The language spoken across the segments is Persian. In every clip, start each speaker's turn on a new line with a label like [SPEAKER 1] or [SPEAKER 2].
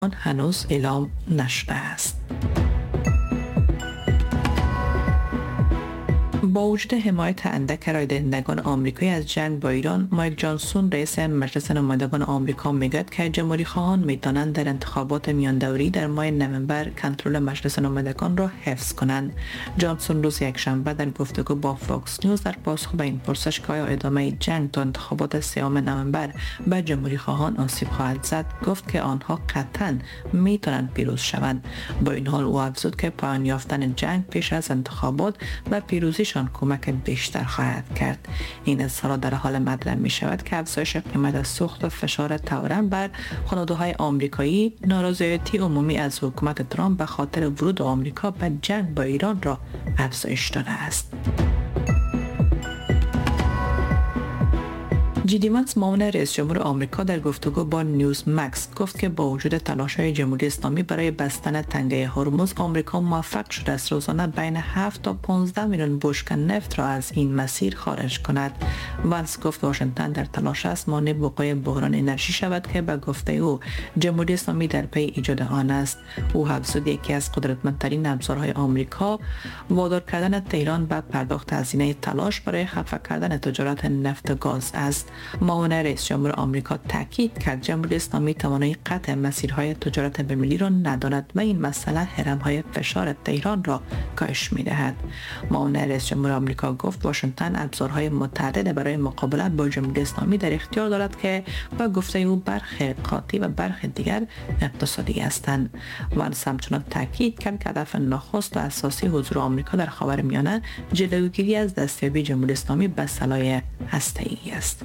[SPEAKER 1] هنوز اعلام نشده است. با وجود حمایت اندک رای دهندگان آمریکایی از جنگ با ایران، مایک جانسون رئیس مجلس نمایندگان آمریکا میگوید که جمهوری خواهان میتوانند در انتخابات میان دوری در ماه نوامبر کنترل مجلس نمایندگان را حفظ کنند. جانسون روز یکشنبه در گفتگو با فاکس نیوز در پاسخ به این پرسش که آیا ادامه جنگ تا انتخابات 3 نوامبر به جمهوری خواهان آسیب خواهد زد، گفت که آنها قطعا میتوانند پیروز شوند. با این حال او افزود که پایان یافتن جنگ پیش از انتخابات به پیروزیشان کمک بیشتر خواهد کرد. این اظهارات در حال مطرح می شود که افزایش قیمت سوخت و فشار تورم بر خانواده‌های آمریکایی، نارضایتی عمومی از حکومت ترامپ به خاطر ورود آمریکا به جنگ با ایران را افزایش داده است. جی دی وانس معاون رئیس جمهور آمریکا در گفتگو با نیوز مکس گفت که با وجود تلاش‌های جمهوری اسلامی برای بستن تنگه هرمز، آمریکا موفق شده است روزانه بین 7 تا 15 میلیون بشکه نفت را از این مسیر خارج کند. وانس گفت واشنگتن در تلاش است مانع وقوع بحران انرژی شود که به گفته او جمهوری اسلامی در پی ایجاد آن است. او افزود یکی از قدرتمندترین ابزارهای آمریکا وادار کردن تهران به پرداخت هزینه تلاش برای خفه کردن تجارت نفت و گاز است. معاون رئیس جمهور آمریکا تاکید کرد جمهوری اسلامی توانایی قطع مسیرهای تجارت بین‌المللی را ندارد و این مسئله حرم‌های فشار تهران را کاهش می‌دهد. معاون رئیس جمهور آمریکا گفت واشنگتن ابزارهای متعدد برای مقابله با جمهوری اسلامی در اختیار دارد که با گفته او برخی قاطع و برخی دیگر اقتصادی هستند. وانس همچنان تاکید کرد که هدف نخست و اساسی حضور آمریکا در خاورمیانه جلوگیری از دستیابی جمهوری اسلامی به سلاح هسته‌ای است.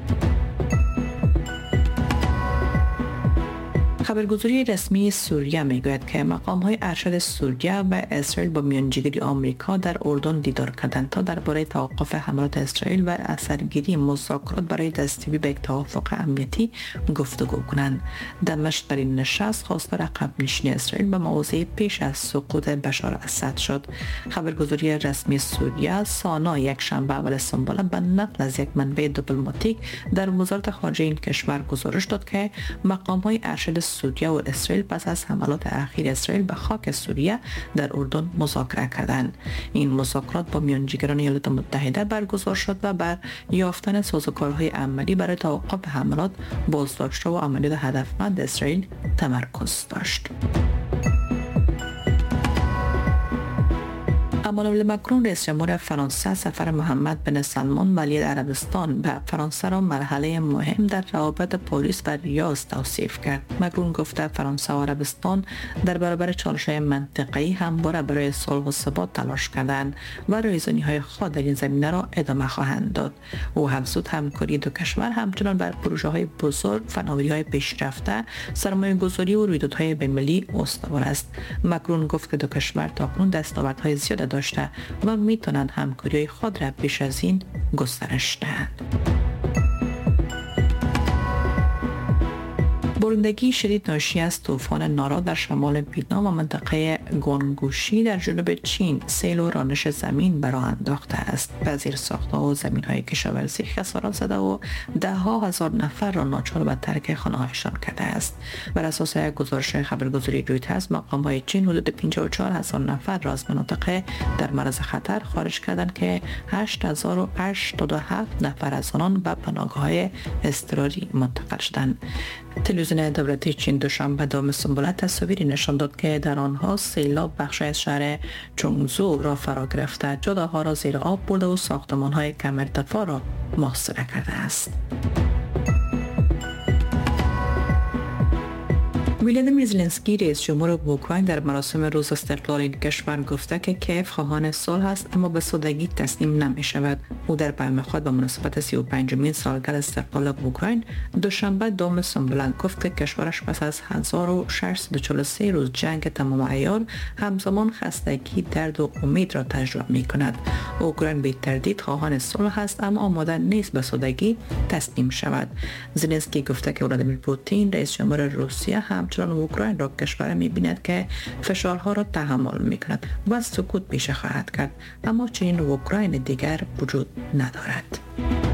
[SPEAKER 1] خبرگزاری رسمی سوریه میگوید که مقام‌های ارشد سوریه و اسرائیل با میانجیگری آمریکا در اردن دیدار کردند تا درباره توقف حملات اسرائیل و اثرگیری مذاکرات برای دستیابی به یک توافق امنیتی گفتگو کنند. دمشق در این نشست خواستار عقب نشینی اسرائیل به موضع پیش از سقوط بشار اسد شد. خبرگزاری رسمی سوریه سانا یکشنبه اول سنباله به نقل از یک منبع دیپلماتیک در وزارت خارجه این کشور گزارش داد که مقام‌های ارشد سوریه و اسرائیل پس از حملات اخیر اسرائیل به خاک سوریه در اردن مذاکره کردند. این مذاکرات با میانجیگران ایالات متحده برگزار شد و بر یافتن سازوکارهای عملی برای توقف حملات، بازداشت و عملیات هدفمند اسرائیل تمرکز داشت. امانوئل ماکرون رئیس جمهور فرانسه سفر محمد بن سلمان ولی عربستان به فرانسه را مرحله مهم در روابط پاریس و ریاض توصیف کرد. ماکرون گفته فرانسه و عربستان در برابر چالش‌های منطقه‌ای همواره برای صلح و ثبات تلاش کردند و رایزنی‌های خود در این زمینه را ادامه خواهند داد. او افزود همکاری دو کشور همچنان بر پروژه‌های بزرگ، فناوری‌های پیشرفته، سرمایه‌گذاری و رویدادهای بین‌المللی استوار است. ماکرون گفت که دو کشور تاکنون دستاوردهای زیاد داشته و میتونند همکاری خود را بیش از این گسترش دهند. بارندگی شدید ناشی از طوفان نارا در شمال ویتنام و منطقه گوانگشی در جنوب چین سیل و رانش زمین به راه انداخته است. بعضی ساخت‌ها و زمین‌های کشاورزی خسارات زده و ده‌ها هزار نفر را ناچار به ترک خانه‌هایشان کرده است. بر اساس گزارش خبرگزاری رویترز، مقام‌های چین حدود 54,000 نفر را از مناطق در معرض خطر خارج کردند که 8,087 نفر از آنان به پناهگاه‌های اضطراری منتقل شدند. تلویزیون دولتی چین دوشنبه دوم سنباله تصاویری نشان داد که در آنها سیلاب بخش از شهر چونگزو را فرا گرفته، جاده‌ها را زیر آب برده و ساختمان‌های کم ارتفاع را محاصره کرده است. ولادیمیر زلنسکی رئیس جمهور اوکراین در مراسم روز استقلال این کشور گفته که کیف خواهان صلح است اما به سادگی تسلیم نمی شود. او در پیام خود به مناسبت 35مین سالگرد استقلال اوکراین دوشنبه دوم سنباله گفت که کشورش پس از 1643 روز جنگ تمام عیار همزمان خستگی، درد و امید را تجربه می کند. اوکراین بی تردید خواهان صلح است اما آماده نیست به سادگی تسلیم شود. زلنسکی گفته که ولادیمیر پوتین رئیس جمهور روسیه همچنان اوکراین را کشور می‌بیند که فشارها را تحمل می‌کند و سکوت پیشه خواهد کرد، اما چنین اوکراین دیگر وجود ندارد.